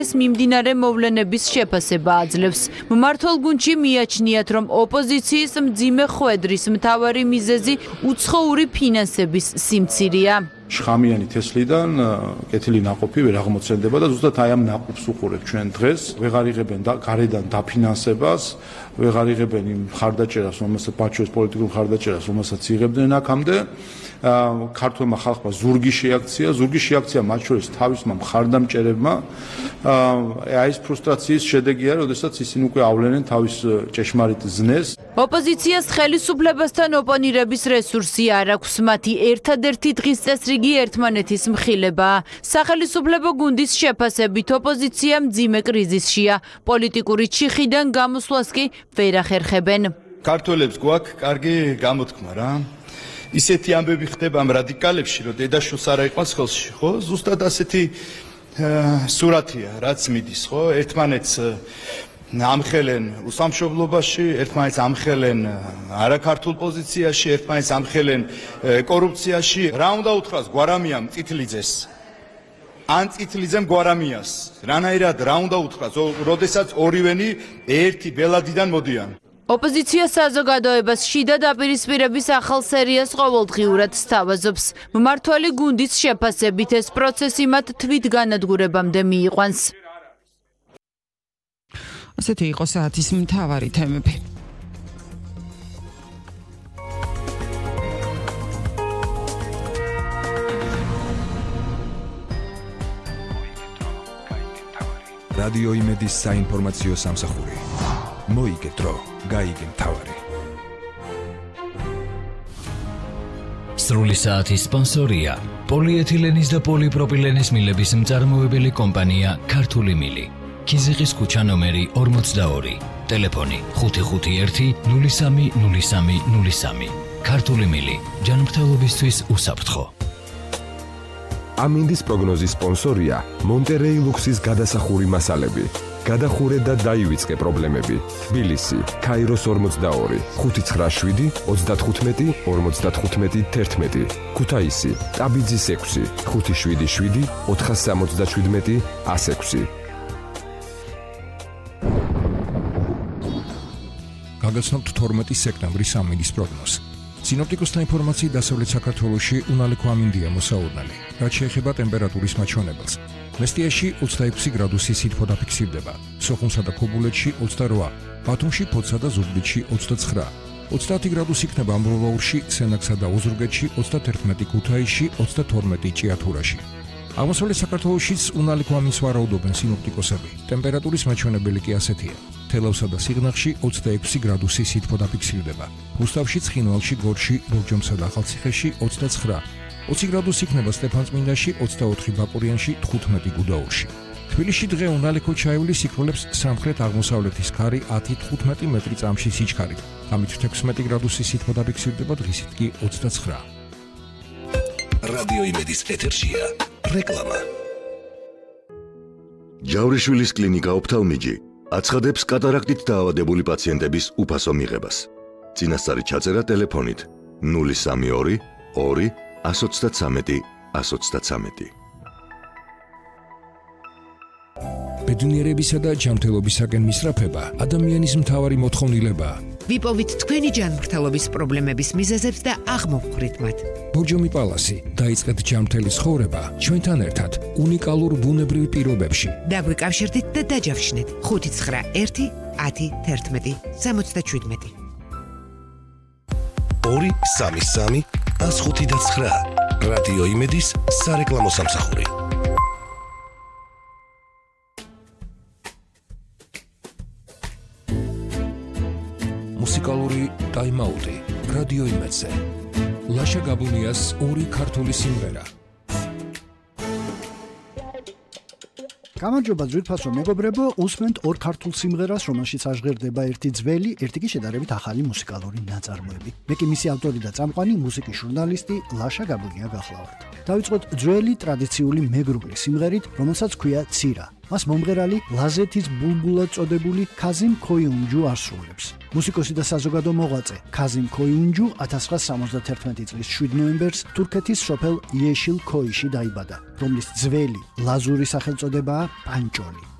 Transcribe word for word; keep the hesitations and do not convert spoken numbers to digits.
ეს მიმდინარე მოვლენების შეფასება აძლევს. მმართველ გუნდში მიაჩნიათ, რომ ოპოზიციის მძიმე ხვედრის მთავარი მიზეზი უცხოური ფინანსების სიმცირეა. შხამიანი თესლიდან კეთილი ნაყოფი ვერ აღმოცენდება და ზუსტად აი ამ ნაყოფს უყურებ ჩვენ დღეს. ვეღარ იღებენ გარედან დაფინანსებას, ვეღარ იღებენ იმ ხარდაჭერას, რომელსაც პაჩოს პოლიტიკურ ხარდაჭერას, რომელსაც იღებდნენ აქამდე. ქართულმა ხალხმა ზურგი შეაქცია, ზურგი შეაქცია მათ შორის თავისმა მხარდამჭერებმა. აი ეს ფრუსტრაციის შედეგი არის, როდესაც ისინი უკვე ავლენენ თავის ჭეშმარიტ ზნეს. ოპოზიციას ხელისუფლებასთან ოპონირების რესურსი არ აქვს, მათი ერთადერთი დღის წესრიგი ერთმანეთის მხილებაა. სახელისუფლებო გუნდის შეფასებით ოპოზიცია მძიმე კრიზისშია, პოლიტიკური ჩიხიდან გამოსვლას კი ვერ ახერხებენ. ქართველებს გვაქვს კარგი გამოთქმა რა. ისეთი ამბები ხდება ამ რადიკალებში, რომ დედაშვილს არ აიყვანს ხელში, ხო? ზუსტად ასეთი სურათია, რაც მიდის, ხო? ერთმანეთს ამხელენ უსამშობლობაში, ერთმანეთს ამხელენ არაქართულ პოზიციაში, ერთმანეთს ამხელენ კორუფციაში. რა უნდა უთხრას გვარამიამ წითლიძეს? ან წითლიძემ გვარამიას. რანაირად რა უნდა უთხრას, როდესაც ორივენი ერთი ბელადიდან მოდიან. ოპოზიცია საზოგადოებას შიდა დაპირისპირების ახალ სერიას ყოველდღიურად სთავაზობს. მმართველი გუნდის შეფასებით ეს პროცესი მათ თვითგანადგურებამდე მიიყვანს. ასეთი იყო საათის მთავარი თემები. რადიო იმედის საინფორმაციო სამსახური. მოიგეთ დრო, გაიგე მთავარი. სრული საათის სპონსორია პოლიეთილენის და პოლიპროპილენის მილების მწარმოებელი კომპანია ქართული მილი. ქიზიყის ქუჩა ნომერი ორმოცდაორი. ტელეფონი ხუთი ხუთი ერთი ნული სამი ნული სამი ნული სამი. ქართული მილი ჯანმრთელობისთვის უსაფრთხო. ამინდის პროგნოზის სპონსორია მონტერეი ლუქსის გადასახური მასალები. გადახურე და დაივიწყე პრობლემები. თბილისი, ქაიროს ორმოცდაორი, ხუთი ცხრა შვიდი ოცდათხუთმეტი ორმოცდათხუთმეტი თერთმეტი. ქუთაისი, ტაბიძის ექვსი, ხუთი შვიდი შვიდი ოთხასამოცდაშვიდმეტი ასექვსი. გაგაცნობთ თორმეტი სექტემბრის ამინდის პროგნოზს. სინოპტიკოსთა ინფორმაციით დასავლეთ საქართველოში უნალექო ამინდია მოსაურნელი, რაც შეეხება ტემპერატურის მაჩვენებელს. მესტიაში ოცდაექვსი გრადუსი სითბო დაფიქსირდება, სოხუმსა და ქობულეთში ოცდარვა, ბათუმში, ფოთსა და ზუგდიდში ოცდაცხრა, ოცდაათი გრადუსი იქნება ამბროლაურში, სენაკსა და ოზურგეთში, ოცდათერთმეტი ქუთაისში, ოცდათორმეტი ჭიათურაში. აღმოსავლეთ საქართველოშიც უნალექო ამინს ვარაუდობენ სინოპტიკოსები. ტემპერატურის მაჩვენებელი კი ასეთია. თელავსა და სიღნაღში ოცდაექვსი გრადუსი სითბო დაფიქსირდება. რუსთავში, ცხინვალში, გორში, ლურჯომსა და ახალციხეში ოცდაცხრა, ოცი გრადუსი იქნება სტეფანწმინდაში, ოცდაოთხი ბაკურიანში, თხუთმეტი გუდაურში. თბილისში დღე უნალექო ჩაივლის იქროლებს სამხრეთ აღმოსავლეთის ქარი ათი თხუთმეტი მეტრი წამში სიჩქარით. ამით თექვსმეტი გრადუსი სითბო დაფიქსირდება, დღისით კი ოცდაცხრა. რადიო იმედის ეთერშია რეკლამა. ჯავრიშვილის კლინიკა ოფთალმიჯი აცხადებს კატარაქტით დაავადებული პაციენტების უფასო მიღებას. წინასწარი ჩაწერა ტელეფონით ნული სამი ორი ორი ათს ოცდათვრამეტი ათს ოცდათვრამეტი. ბედნიერებისა და ჯანმრთელობისაკენ მისწრაფება ადამიანის მთავარი მოთხოვნილებაა. ვიპოვით თქვენი ჯანმრთელობის პრობლემების მიზეზებს და აღმოვხვრით მათ. ბორჯომი პალასი, დაიწყეთ ჯანმრთელი ცხოვრება ჩვენთან ერთად უნიკალურ ბუნებრივ პირობებში. დაგვიკავშირდით და დაჯავშნეთ ხუთი ცხრა ერთი ათი თერთმეტი სამოცდაშვიდმეტი. ორი სამი სამი ათს ხუთი და ცხრა. რადიო იმედის სარეკლამო სამსახური. მუსიკალური ტაიმაუტი რადიო იმედზე. ლაშა გაბუნიას ორი ქართული სიმღერა. გამარჯობა ძვირფასო მეგობრებო, უსმენთ ორ ქართულ სიმღერას, რომელშიც აღღერდება ერთი ძველი, ერთი კი შედარებით ახალი მუსიკალური ნაწარმოები. მე კი მისი ავტორი და წამყვანი მუსიკის ჟურნალისტი ლაშა გაბუნია გახლავართ. დავიწყოთ ძველი ტრადიციული მეგრული სიმღერით, რომელსაც ქვია ცირა. მას მომღერალი ლაზეთის ბულბულად წოდებული ქაზიმ ქოიუნჯუ ასრულებს. მუსიკოსი და საზოგადო მოღვაწე ქაზიმ ქოიუნჯუ ათას ცხრაასი სამოცდათერთმეტი წლის შვიდ ნოემბერს თურქეთის სოფელ იეშილ ქოიში დაიბადა, რომლის ძველი ლაზური სახელწოდებაა პანჭოლი.